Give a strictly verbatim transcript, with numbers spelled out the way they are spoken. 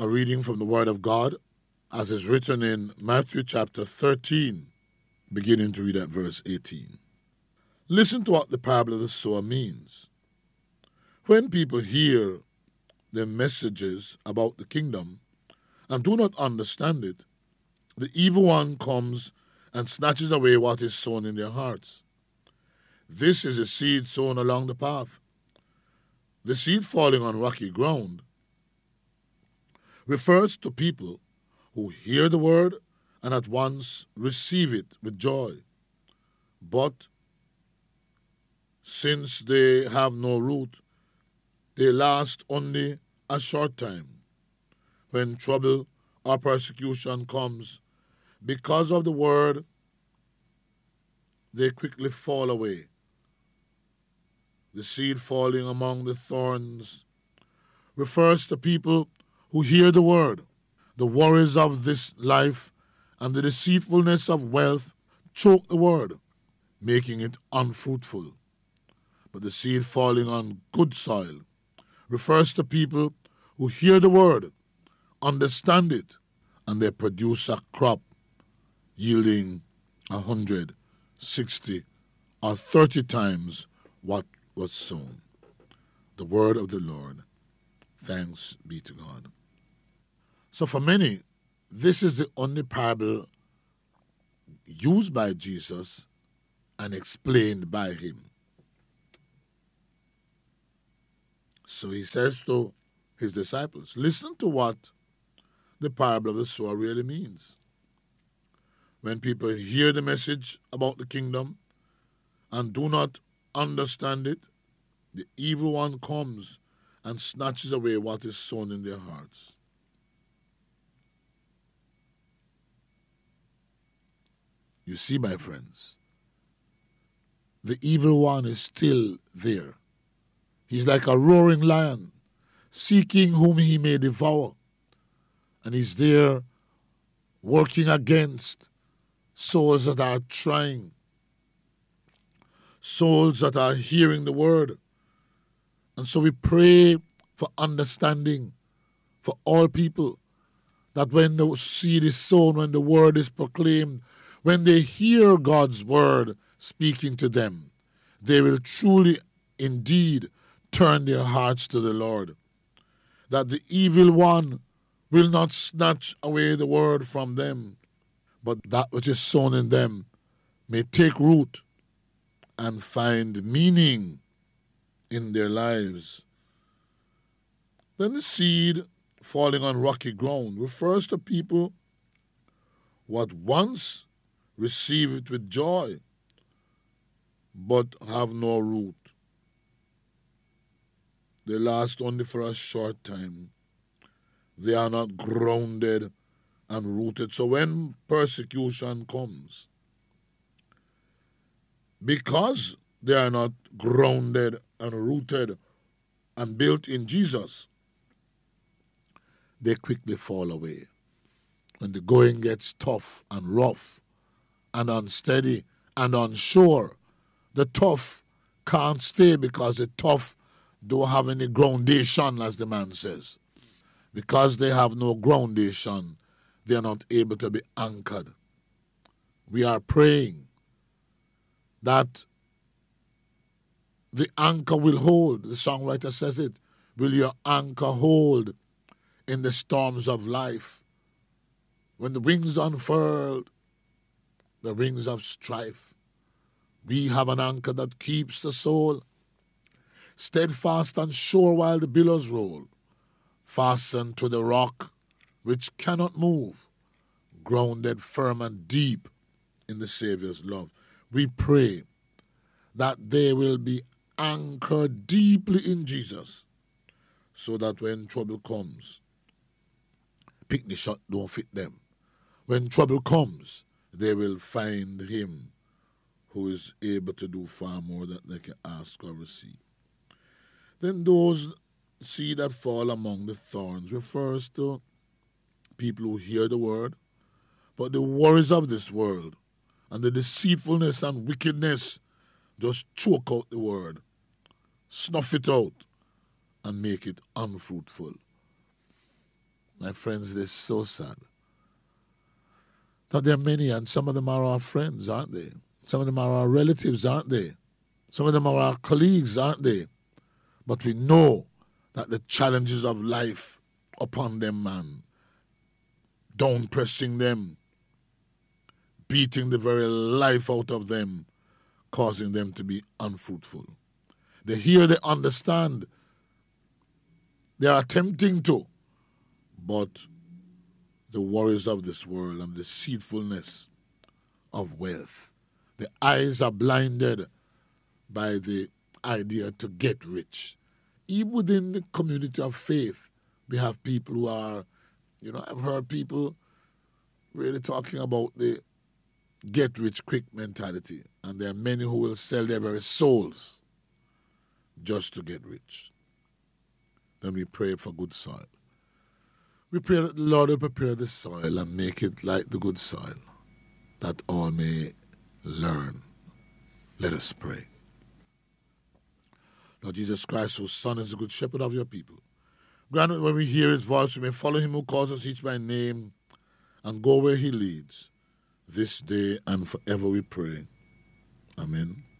A reading from the Word of God, as is written in Matthew chapter thirteen, beginning to read at verse eighteen. Listen to what the parable of the sower means. When people hear the messages about the kingdom and do not understand it, the evil one comes and snatches away what is sown in their hearts. This is a seed sown along the path. The seed falling on rocky ground refers to people who hear the word and at once receive it with joy. But since they have no root, they last only a short time. When trouble or persecution comes because of the word, they quickly fall away. The seed falling among the thorns refers to people who hear the word. The worries of this life and the deceitfulness of wealth choke the word, making it unfruitful. But the seed falling on good soil refers to people who hear the word, understand it, and they produce a crop yielding a hundred, sixty, or thirty times what was sown. The word of the Lord. Thanks be to God. So for many, this is the only parable used by Jesus and explained by him. So he says to his disciples, listen to what the parable of the sower really means. When people hear the message about the kingdom and do not understand it, the evil one comes and snatches away what is sown in their hearts. You see, my friends, the evil one is still there. He's like a roaring lion, seeking whom he may devour. And he's there working against souls that are trying, souls that are hearing the word. And so we pray for understanding for all people, that when the seed is sown, when the word is proclaimed, when they hear God's word speaking to them, they will truly indeed turn their hearts to the Lord. That the evil one will not snatch away the word from them, but that which is sown in them may take root and find meaning in their lives. Then the seed falling on rocky ground refers to people who at once receive it with joy, but have no root. They last only for a short time. They are not grounded and rooted. So when persecution comes, because they are not grounded and rooted and built in Jesus, they quickly fall away. When the going gets tough and rough and unsteady and unsure, the tough can't stay because the tough don't have any groundation, as the man says. Because they have no groundation, they are not able to be anchored. We are praying that the anchor will hold. The songwriter says it. Will your anchor hold in the storms of life? When the wings unfurled, the wings of strife, we have an anchor that keeps the soul steadfast and sure while the billows roll, fastened to the rock which cannot move, grounded firm and deep in the Savior's love. We pray that they will be anchored deeply in Jesus, so that when trouble comes, picnic shot don't fit them. When trouble comes, they will find him who is able to do far more than they can ask or receive. Then those seed that fall among the thorns refers to people who hear the word, but the worries of this world and the deceitfulness and wickedness just choke out the word, snuff it out, and make it unfruitful. My friends, it is so sad. Now, there are many, and some of them are our friends, aren't they? Some of them are our relatives, aren't they? Some of them are our colleagues, aren't they? But we know that the challenges of life upon them, man, down pressing them, beating the very life out of them, causing them to be unfruitful. They hear, they understand. They are attempting to, but the worries of this world and the deceitfulness of wealth, the eyes are blinded by the idea to get rich. Even within the community of faith, we have people who are, you know, I've heard people really talking about the get rich quick mentality. And there are many who will sell their very souls just to get rich. Then we pray for good soil. We pray that the Lord will prepare the soil and make it like the good soil, that all may learn. Let us pray. Lord Jesus Christ, whose Son is the good shepherd of your people, grant that when we hear his voice, we may follow him who calls us each by name and go where he leads. This day and forever we pray. Amen.